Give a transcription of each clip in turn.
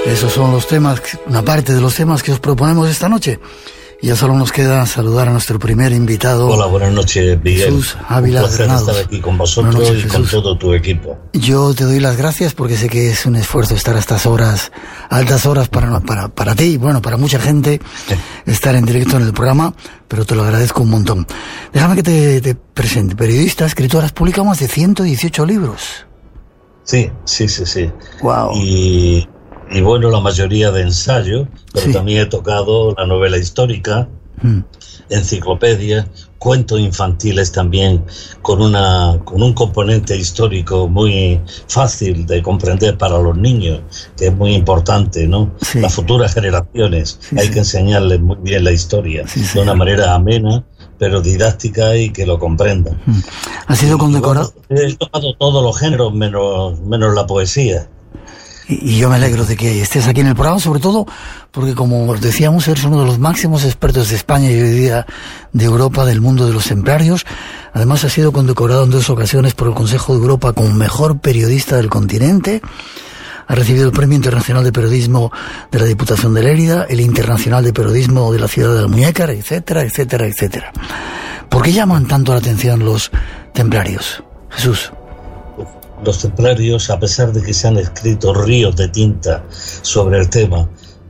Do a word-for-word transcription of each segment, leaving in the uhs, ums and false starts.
Esos son los temas, una parte de los temas que os proponemos esta noche. Y ya solo nos queda saludar a nuestro primer invitado. Hola, buenas noches, Miguel. Jesús Ávila Un placer Granados. estar aquí con vosotros noches, y Jesús. con todo tu equipo. Yo te doy las gracias porque sé que es un esfuerzo estar a estas horas, a altas horas para, para, para ti y bueno, para mucha gente estar en directo en el programa, pero te lo agradezco un montón. Déjame que te, te presente. Periodista, escritora, has publicado más de ciento dieciocho libros. Sí, sí, sí, sí. Wow. Y, y bueno, la mayoría de ensayo, pero Sí. también he tocado la novela histórica, Mm. enciclopedia, cuentos infantiles también, con una con un componente histórico muy fácil de comprender para los niños, que es muy importante, ¿no? Sí. Las futuras generaciones, Sí, hay sí. que enseñarles muy bien la historia, Sí, de señor. una manera amena, pero didáctica y que lo comprendan. Mm. Ha sido condecorado. He tocado todos los géneros menos, menos la poesía. Y, y yo me alegro de que estés aquí en el programa, sobre todo porque, como os decíamos, eres uno de los máximos expertos de España y hoy día de Europa, del mundo de los templarios. Además, ha sido condecorado en dos ocasiones por el Consejo de Europa como mejor periodista del continente. Ha recibido el Premio Internacional de Periodismo de la Diputación de Lérida, el Internacional de Periodismo de la Ciudad de Almuñécar, etcétera, etcétera, etcétera. ¿Por qué llaman tanto la atención los templarios, Jesús? Los templarios, a pesar de que se han escrito ríos de tinta sobre el tema,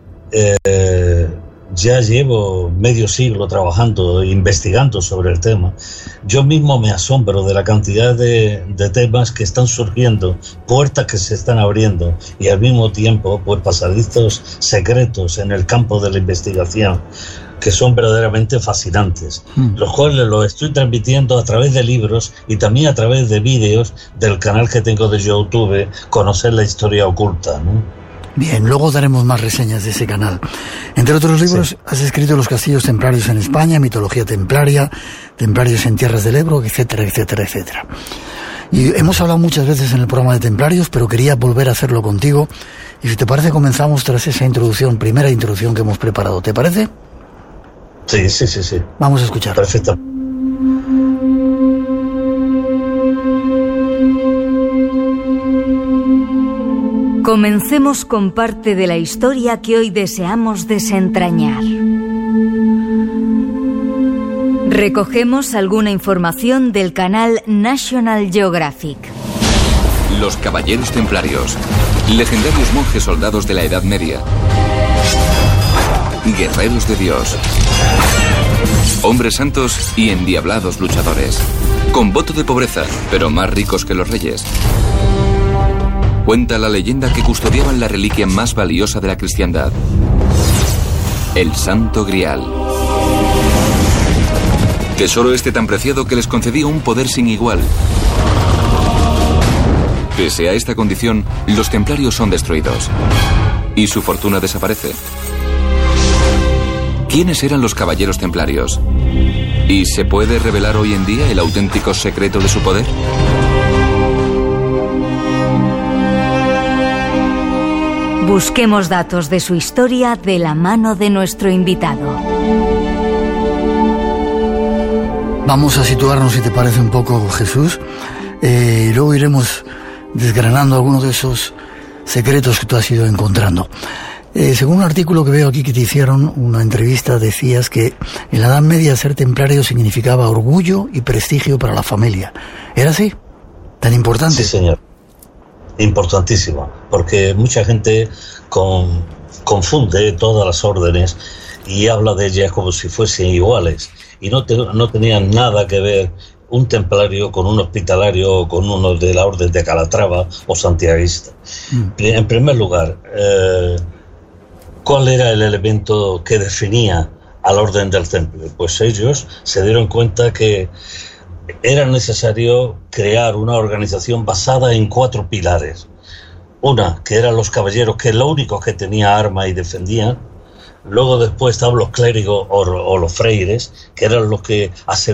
eh, ya llevo medio siglo trabajando, investigando sobre el tema. Yo mismo me asombro de la cantidad de, de temas que están surgiendo, puertas que se están abriendo y al mismo tiempo pues pasadizos secretos en el campo de la investigación que son verdaderamente fascinantes, mm. los cuales los estoy transmitiendo a través de libros y también a través de vídeos del canal que tengo de YouTube, Conocer la Historia Oculta, ¿no? Bien, luego daremos más reseñas de ese canal. Entre otros libros, sí. has escrito Los castillos templarios en España, Mitología templaria, Templarios en tierras del Ebro, etcétera, etcétera, etcétera. Y hemos hablado muchas veces en el programa de templarios, pero quería volver a hacerlo contigo. Y si te parece, comenzamos tras esa introducción, primera introducción que hemos preparado. ¿Te parece? Sí, sí, sí, sí. Vamos a escuchar. Perfecto. Comencemos con parte de la historia que hoy deseamos desentrañar. Recogemos alguna información del canal National Geographic. Los Caballeros Templarios, legendarios monjes soldados de la Edad Media. Guerreros de Dios, hombres santos y endiablados luchadores, con voto de pobreza, pero más ricos que los reyes. Cuenta la leyenda que custodiaban la reliquia más valiosa de la cristiandad, el Santo Grial. Tesoro este tan preciado que les concedía un poder sin igual. Pese a esta condición, los templarios son destruidos y su fortuna desaparece. ¿Quiénes eran los caballeros templarios? ¿Y se puede revelar hoy en día el auténtico secreto de su poder? Busquemos datos de su historia de la mano de nuestro invitado. Vamos a situarnos, si te parece, un poco, Jesús, eh, y luego iremos desgranando algunos de esos secretos que tú has ido encontrando. Eh, según un artículo que veo aquí que te hicieron, una entrevista, decías que en la Edad Media ser templario significaba orgullo y prestigio para la familia. ¿Era así? ¿Tan importante? Sí, señor. Importantísimo, porque mucha gente con, confunde todas las órdenes y habla de ellas como si fuesen iguales, y no, te, no tenían nada que ver un templario con un hospitalario o con uno de la orden de Calatrava o santiaguista. Mm. En primer lugar, eh, ¿cuál era el elemento que definía a la orden del temple? Pues ellos se dieron cuenta que era necesario crear una organización basada en cuatro pilares. Una, que eran los caballeros, que es lo único que tenía arma y defendían. Luego después estaban los clérigos o, o los freires, que eran los que aseguraban